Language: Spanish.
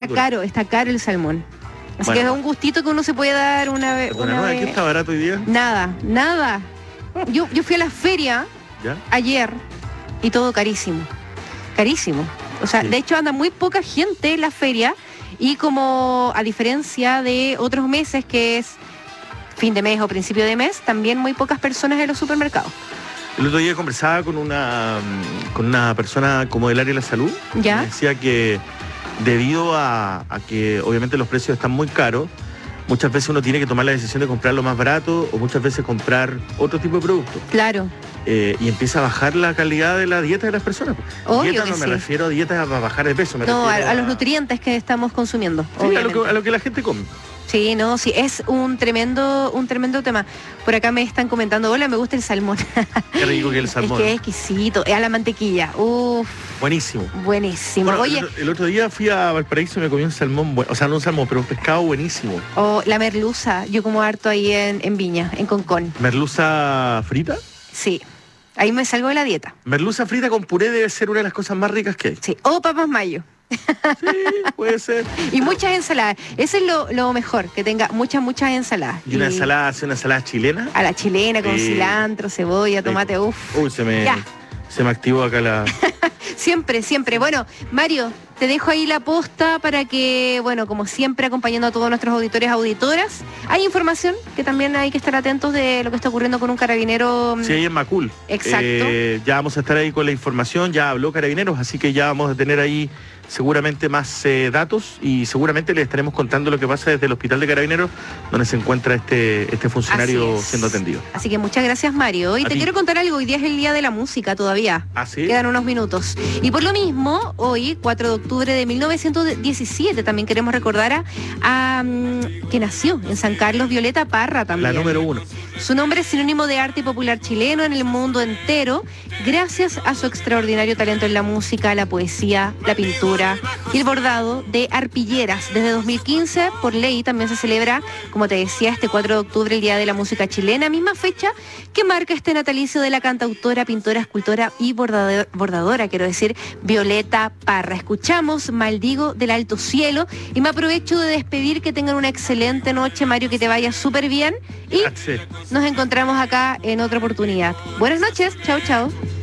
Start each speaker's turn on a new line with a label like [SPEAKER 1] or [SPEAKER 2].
[SPEAKER 1] está caro el salmón. Así
[SPEAKER 2] Bueno,
[SPEAKER 1] que es un gustito que uno se puede dar una vez.
[SPEAKER 2] ¿Qué está barato hoy día?
[SPEAKER 1] Nada. Yo fui a la feria
[SPEAKER 2] ¿Ya?
[SPEAKER 1] ayer y todo carísimo. Carísimo. O sea,
[SPEAKER 2] Sí.
[SPEAKER 1] de hecho anda muy poca gente en la feria y como a diferencia de otros meses que es fin de mes o principio de mes, también muy pocas personas en los supermercados.
[SPEAKER 2] El otro día conversaba con una persona como del área de la salud.
[SPEAKER 1] ¿Ya?
[SPEAKER 2] Me decía que debido a que obviamente los precios están muy caros, muchas veces uno tiene que tomar la decisión de comprar lo más barato o muchas veces comprar otro tipo de producto.
[SPEAKER 1] Claro.
[SPEAKER 2] Y empieza a bajar la calidad de la dieta de las personas.
[SPEAKER 1] Obvio
[SPEAKER 2] Dieta
[SPEAKER 1] que
[SPEAKER 2] no me
[SPEAKER 1] sí.
[SPEAKER 2] refiero a dietas para bajar de peso.
[SPEAKER 1] No, a los nutrientes que estamos consumiendo.
[SPEAKER 2] Sí, a lo que la gente come.
[SPEAKER 1] Sí, no, sí, es un tremendo tema. Por acá me están comentando, hola, me gusta el salmón.
[SPEAKER 2] Qué rico que el salmón.
[SPEAKER 1] Es que es exquisito, a la mantequilla. Uf,
[SPEAKER 2] Buenísimo.
[SPEAKER 1] buenísimo.
[SPEAKER 2] Bueno,
[SPEAKER 1] Oye,
[SPEAKER 2] el otro día fui a Valparaíso y me comí un salmón, o sea, no un salmón, pero un pescado buenísimo.
[SPEAKER 1] la merluza, yo como harto ahí en Viña, en Concón.
[SPEAKER 2] ¿Merluza frita?
[SPEAKER 1] Sí, ahí me salgo de la dieta.
[SPEAKER 2] Merluza frita con puré debe ser una de las cosas más ricas que hay.
[SPEAKER 1] Sí, o papas mayo.
[SPEAKER 2] Sí, puede ser.
[SPEAKER 1] Y muchas ensaladas. Eso es lo mejor, que tenga muchas ensaladas.
[SPEAKER 2] Y una ensalada chilena.
[SPEAKER 1] A la chilena con
[SPEAKER 2] Sí.
[SPEAKER 1] cilantro, cebolla, tomate, uff.
[SPEAKER 2] Uy, se me activó acá la...
[SPEAKER 1] Siempre. Bueno, Mario, te dejo ahí la posta para que, bueno, como siempre, acompañando a todos nuestros auditores, auditoras. Hay información que también hay que estar atentos de lo que está ocurriendo con un carabinero.
[SPEAKER 2] Sí, ahí en Macul.
[SPEAKER 1] Exacto.
[SPEAKER 2] Ya vamos a estar ahí con la información, ya habló Carabineros, así que ya vamos a tener ahí seguramente más datos y seguramente les estaremos contando lo que pasa desde el Hospital de Carabineros, donde se encuentra este funcionario
[SPEAKER 1] Así es.
[SPEAKER 2] siendo atendido.
[SPEAKER 1] Así que muchas gracias, Mario. Y
[SPEAKER 2] A
[SPEAKER 1] te
[SPEAKER 2] ti.
[SPEAKER 1] quiero contar algo, hoy día es el Día de la Música todavía.
[SPEAKER 2] ¿Ah, sí?
[SPEAKER 1] Quedan unos minutos. Y por lo mismo, hoy, 4 de octubre de 1917, también queremos recordar que nació en San Carlos Violeta Parra también.
[SPEAKER 2] La número 1.
[SPEAKER 1] Su nombre es sinónimo de arte popular chileno en el mundo entero, gracias a su extraordinario talento en la música, la poesía, la pintura y el bordado de arpilleras. Desde 2015, por ley, también se celebra, como te decía, este 4 de octubre, el Día de la Música Chilena, misma fecha que marca este natalicio de la cantautora, pintora, escultora y bordadora, quiero decir, Violeta Parra. Escuchamos Maldigo del Alto Cielo y me aprovecho de despedir, que tengan una excelente noche, Mario, que te vaya súper bien y nos encontramos acá en otra oportunidad. Buenas noches, chao.